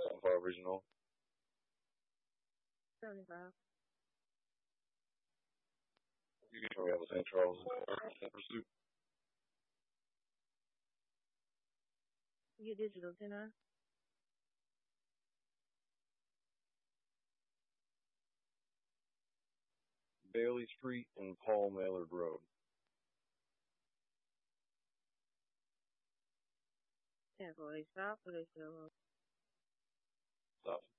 75 Regional. 75. You can have a St. Charles in pursuit. You digital, 10-9. Bailey Street and Paul Maillard Road. 10-4, they stop or they still Stop.